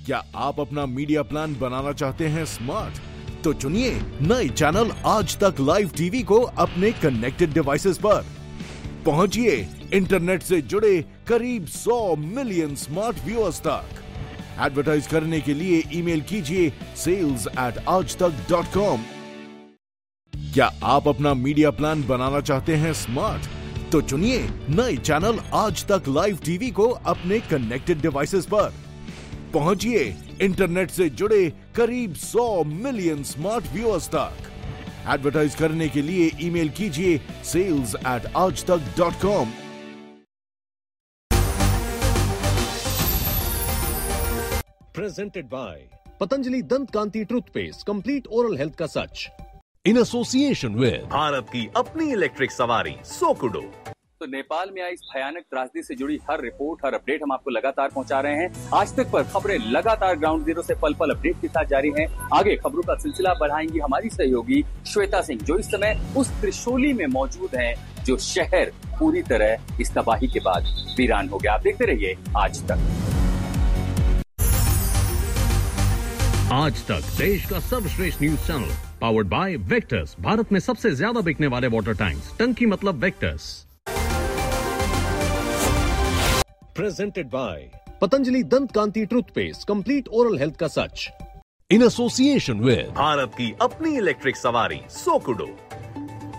क्या आप अपना मीडिया प्लान बनाना चाहते हैं स्मार्ट? तो चुनिए नए चैनल आज तक लाइव टीवी को अपने कनेक्टेड डिवाइसेस पर। पहुंचिए इंटरनेट से जुड़े करीब 100 मिलियन स्मार्ट व्यूअर्स तक। एडवर्टाइज करने के लिए ईमेल कीजिए sales@aajtak.com। क्या आप अपना मीडिया प्लान बनाना चाहते हैं स्मार्ट? तो चुनिए नए चैनल आज तक लाइव टीवी को अपने कनेक्टेड डिवाइसेस पर। पहुंचिए इंटरनेट से जुड़े करीब 100 मिलियन स्मार्ट व्यूअर्स तक। एडवर्टाइज करने के लिए ईमेल कीजिए sales@aajtak.com। Presented by Patanjali Dant Kanti Toothpaste, Complete Oral Health का सच। In association with भारत की अपनी इलेक्ट्रिक सवारी सोकुडो। तो नेपाल में आई इस भयानक त्रासदी से जुड़ी हर रिपोर्ट, हर अपडेट हम आपको लगातार पहुंचा रहे हैं। आज तक पर खबरें लगातार ग्राउंड जीरो से पल पल अपडेट के साथ जारी हैं। आगे खबरों का सिलसिला बढ़ाएंगी हमारी सहयोगी श्वेता सिंह, जो इस समय उस त्रिशूली में मौजूद हैं, जो शहर पूरी तरह इस तबाही के बाद वीरान हो गया। आप देखते रहिए आज तक। आज तक देश का सर्वश्रेष्ठ news channel, powered by vectors, Bharat में सबसे ज्यादा बिकने वाले वाटर टैंक्स, टंकी मतलब vectors. Presented by Patanjali Dant Kanti Toothpaste, Complete Oral Health का सच। in association with भारत की अपनी इलेक्ट्रिक सवारी सोकुडो।